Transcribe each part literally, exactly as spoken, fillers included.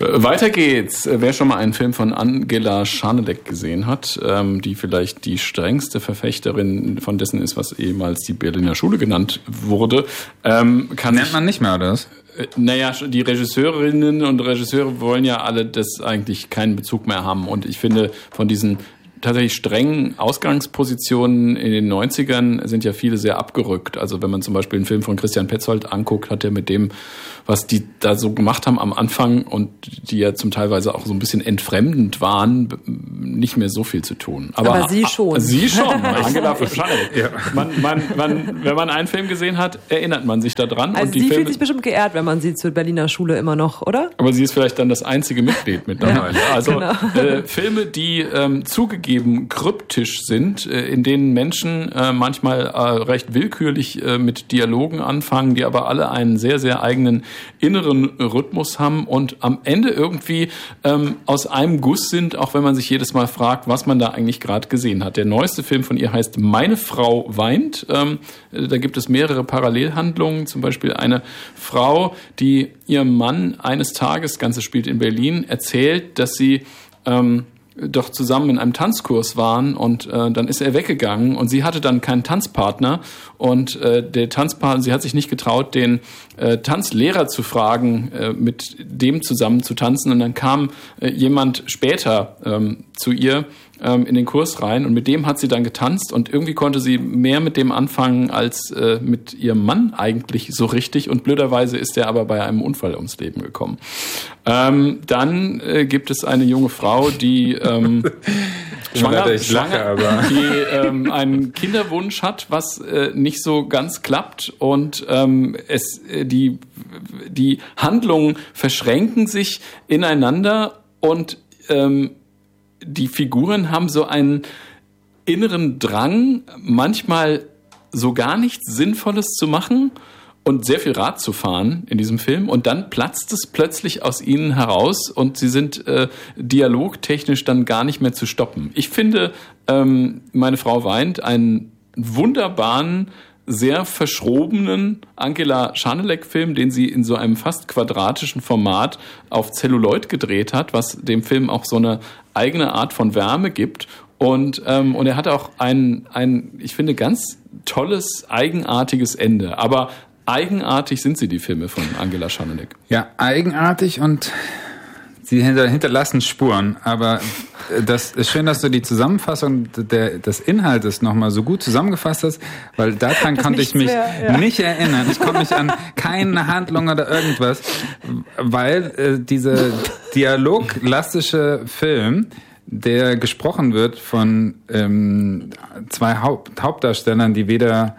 Weiter geht's. Wer schon mal einen Film von Angela Schanelek gesehen hat, ähm, die vielleicht die strengste Verfechterin von dessen ist, was ehemals die Berliner Schule genannt wurde, ähm, kann Nennt man nicht mehr, oder was? Äh, naja, die Regisseurinnen und Regisseure wollen ja alle das eigentlich keinen Bezug mehr haben. Und ich finde, von diesen tatsächlich strengen Ausgangspositionen in den neunzigern sind ja viele sehr abgerückt. Also wenn man zum Beispiel einen Film von Christian Petzold anguckt, hat er mit dem, was die da so gemacht haben am Anfang und die ja zum Teilweise auch so ein bisschen entfremdend waren, nicht mehr so viel zu tun. Aber, Aber Sie schon. Sie schon, Angela Schanelek. Ja. Man, man, man, wenn man einen Film gesehen hat, erinnert man sich daran. Also und die sie Filme, fühlt sich bestimmt geehrt, wenn man sie zur Berliner Schule immer noch, oder? aber sie ist vielleicht dann das einzige Mitglied mittlerweile. Ja, also genau. äh, Filme, die ähm, zugegeben kryptisch sind, äh, in denen Menschen äh, manchmal äh, recht willkürlich äh, mit Dialogen anfangen, die aber alle einen sehr, sehr eigenen inneren Rhythmus haben und am Ende irgendwie ähm, aus einem Guss sind, auch wenn man sich jedes Mal fragt, was man da eigentlich gerade gesehen hat. Der neueste Film von ihr heißt Meine Frau weint. Ähm, da gibt es mehrere Parallelhandlungen, zum Beispiel eine Frau, die ihrem Mann eines Tages, das Ganze spielt in Berlin, erzählt, dass sie ähm, doch zusammen in einem Tanzkurs waren und äh, dann ist er weggegangen und sie hatte dann keinen Tanzpartner und äh, der Tanzpartner, sie hat sich nicht getraut, den äh, Tanzlehrer zu fragen, äh, mit dem zusammen zu tanzen und dann kam äh, jemand später ähm, zu ihr ähm, in den Kurs rein und mit dem hat sie dann getanzt und irgendwie konnte sie mehr mit dem anfangen als äh, mit ihrem Mann eigentlich so richtig und blöderweise ist er aber bei einem Unfall ums Leben gekommen. Ähm, dann äh, gibt es eine junge Frau, die ähm, schwanger, ich lache, schwanger aber die ähm, einen Kinderwunsch hat, was äh, nicht so ganz klappt und ähm, es äh, die die Handlungen verschränken sich ineinander und ähm, die Figuren haben so einen inneren Drang, manchmal so gar nichts Sinnvolles zu machen und sehr viel Rad zu fahren in diesem Film und dann platzt es plötzlich aus ihnen heraus und sie sind äh, dialogtechnisch dann gar nicht mehr zu stoppen. Ich finde, ähm, Meine Frau weint einen wunderbaren, sehr verschrobenen Angela Schanelek-Film, den sie in so einem fast quadratischen Format auf Celluloid gedreht hat, was dem Film auch so eine eigene Art von Wärme gibt. Und, ähm, und er hat auch ein, ein, ich finde, ganz tolles, eigenartiges Ende. Aber eigenartig sind sie, die Filme von Angela Schanelek. Ja, eigenartig und sie hinter, hinterlassen Spuren. Aber das ist schön, dass du die Zusammenfassung der, des Inhaltes nochmal so gut zusammengefasst hast, weil daran das konnte ich mich mehr, ja. nicht erinnern. Ich konnte mich an keine Handlung oder irgendwas, weil äh, dieser dialoglastische Film, der gesprochen wird von ähm, zwei Haupt- Hauptdarstellern, die weder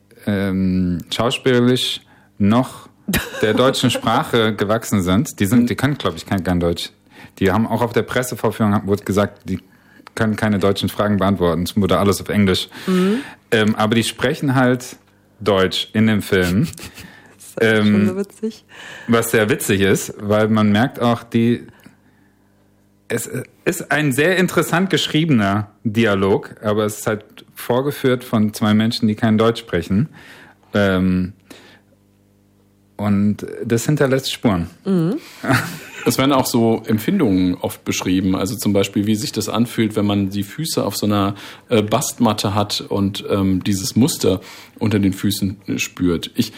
ähm, schauspielerisch noch der deutschen Sprache gewachsen sind. Die sind, die können, glaube ich, kein, kein Deutsch. Die haben auch auf der Pressevorführung wurde gesagt, die können keine deutschen Fragen beantworten. Es wurde alles auf Englisch. Mhm. Ähm, aber die sprechen halt Deutsch in dem Film. Das ist ähm, schon so witzig. Was sehr witzig ist, weil man merkt auch, die es ist ein sehr interessant geschriebener Dialog, aber es ist halt vorgeführt von zwei Menschen, die kein Deutsch sprechen. Ähm, und das hinterlässt Spuren. Mhm. Es werden auch so Empfindungen oft beschrieben, also zum Beispiel, wie sich das anfühlt, wenn man die Füße auf so einer äh, Bastmatte hat und ähm, dieses Muster unter den Füßen äh, spürt. Ich,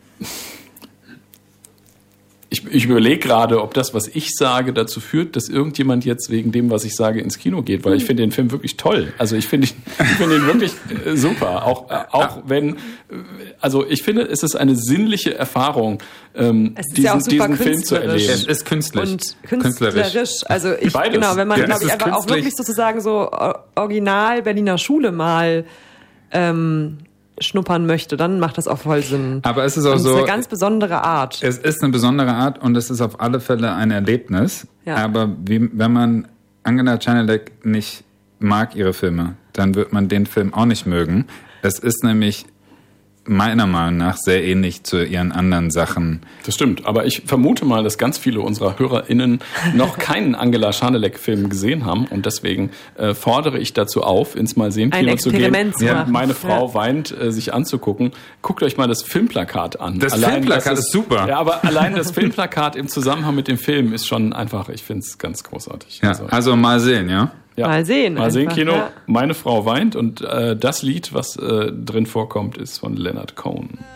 ich, ich überlege gerade, ob das, was ich sage, dazu führt, dass irgendjemand jetzt wegen dem, was ich sage, ins Kino geht, weil ich finde den Film wirklich toll. Also ich finde ich, ich finde ihn wirklich äh, super, auch, äh, auch wenn, also ich finde, es ist eine sinnliche Erfahrung, ähm, diesen, ja diesen Film zu erleben. Es ist künstlich. Und künstlerisch. Also ich, Beides. genau, wenn man, Ja, glaube ich, einfach auch wirklich sozusagen so original Berliner Schule mal ähm, schnuppern möchte, dann macht das auch voll Sinn. Aber es ist auch und so. Es ist eine ganz besondere Art. Es ist eine besondere Art und es ist auf alle Fälle ein Erlebnis. Ja. Aber wie, wenn man Angela Schanelek nicht mag, ihre Filme, dann wird man den Film auch nicht mögen. Es ist nämlich meiner Meinung nach sehr ähnlich zu ihren anderen Sachen. Das stimmt, aber ich vermute mal, dass ganz viele unserer HörerInnen noch keinen Angela Schanelek-Film gesehen haben und deswegen äh, fordere ich dazu auf, ins Malsehen-Kino zu gehen. Ja. Meine Frau ja. weint, äh, sich anzugucken. Guckt euch mal das Filmplakat an. Das allein, Filmplakat das ist, ist super. Ja, aber allein das Filmplakat im Zusammenhang mit dem Film ist schon einfach, ich finde es ganz großartig. Ja, also, also mal sehen, ja? Ja. Mal sehen. Mal sehen, Kino. Ja. Meine Frau weint und äh, das Lied, was äh, drin vorkommt, ist von Leonard Cohen.